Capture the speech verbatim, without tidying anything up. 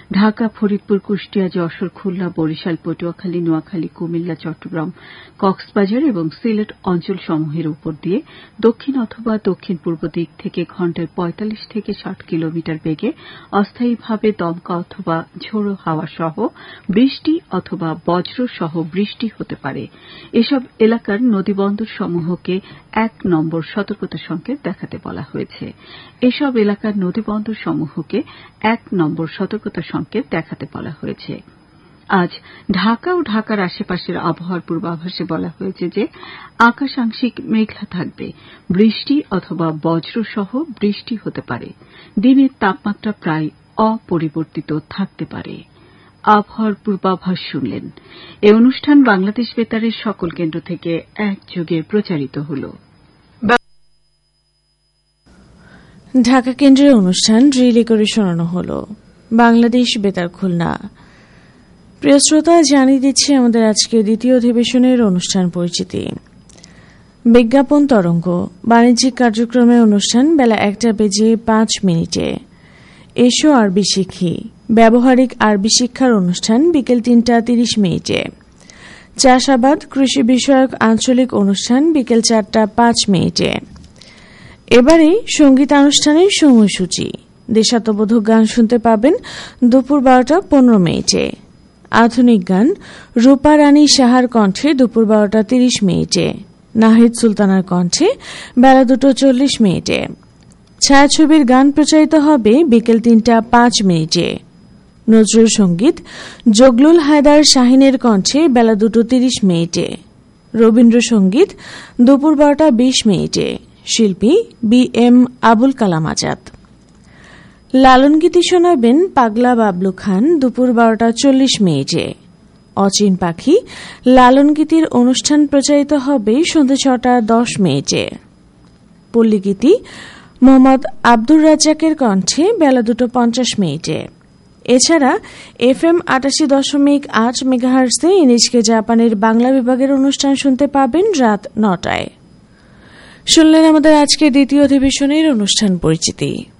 ঢাকা, ফরিদপুর, কুষ্টিয়া, যশোর, খুলনা, বরিশাল, পটুয়াখালী, নোয়াখালী, কুমিল্লা, চট্টগ্রাম, কক্সবাজার এবং সিলেট অঞ্চলসমূহের উপর দিয়ে দক্ষিণ অথবা দক্ষিণ পূর্ব দিক থেকে ঘণ্টায় পঁয়তাল্লিশ থেকে ষাট কিলোমিটার বেগে অস্থায়ীভাবে দমকা অথবা ঝোড়ো হাওয়া সহ বৃষ্টি অথবা বজ্র সহ বৃষ্টি হতে পারে। এসব এলাকার নদীবন্দর সমূহকে এক নম্বর সতর্কতা সংকেত দেখাতে বলা হয়েছে। এসব এলাকার নদীবন্দর সমূহকে এক নম্বর সতর্কতা সংকেত দেখাতে বলা হয়েছে। আজ ঢাকা ও ঢাকার আশেপাশের আবহাওয়ার পূর্বাভাসে বলা হয়েছে যে আকাশ আংশিক মেঘলা থাকবে, বৃষ্টি অথবা বজ্র সহ বৃষ্টি হতে পারে। দিনের তাপমাত্রা প্রায় অপরিবর্তিত থাকতে পারে। আবহাওয়ার পূর্বাভাস শুনলেন। এই অনুষ্ঠান বাংলাদেশ বেতারের সকল কেন্দ্র থেকে একযোগে প্রচারিত হল। ঢাকা কেন্দ্রের অনুষ্ঠান রিলে করে শোনানো হল। বাংলাদেশ বেতার খুলনা। প্রিয় শ্রোতা, জানিয়ে দিচ্ছি আমাদের আজকের দ্বিতীয় অধিবেশনের অনুষ্ঠান পরিচিতি। বিজ্ঞাপন তরঙ্গ বাণিজ্যিক কার্যক্রমের অনুষ্ঠান বেলা একটা বেজে পাঁচ মিনিটে। এসো আরবি শিখি ব্যবহারিক আরবি শিক্ষার অনুষ্ঠান বিকেল তিনটা তিরিশ মিনিটে। চাষাবাদ কৃষি বিষয়ক আঞ্চলিক অনুষ্ঠান বিকেল চারটা পাঁচ মিনিটে। এবারে সঙ্গীতানুষ্ঠানের সময়সূচি। দেশাত্মবোধক গান শুনতে পাবেন দুপুর বারোটা পনেরো মিনিটে। আধুনিক গান রূপা রানী সাহার কণ্ঠে দুপুর বারোটা তিরিশ মিনিটে। নাহিদ সুলতানার কণ্ঠে বেলা দুটো চল্লিশ মিনিটে। ছায়াছবির গান প্রচারিত হবে বিকেল তিনটা পাঁচ মিনিটে। নজরুল সঙ্গীত জগলুল হায়দার শাহিনের কণ্ঠে বেলা দুটো তিরিশ মিনিটে। রবীন্দ্রসঙ্গীত দুপুর বারোটা বিশ মিনিটে। শিল্পী বি এম আবুল কালাম আজাদ। লালনগীতি শোনাবেন পাগলা বাবলু খান দুপুর বারোটা চল্লিশ মিনিটে। অচিন পাখি লালনগীতির অনুষ্ঠান প্রচারিত হবে সন্ধ্যা ছটা দশ মিনিটে। পল্লীগীতি মোহাম্মদ আব্দুর রাজ্জাকের কণ্ঠে বেলা দুটো পঞ্চাশ মিনিটে। এছাড়া এফ এম আটাশি দশমিক আট মেগাহার্টসে এনএইচকে জাপানের বাংলা বিভাগের অনুষ্ঠান শুনতে পাবেন রাত নটায়। শুনলেন আমাদের আজকের দ্বিতীয় অধিবেশনের অনুষ্ঠান পরিচিতি।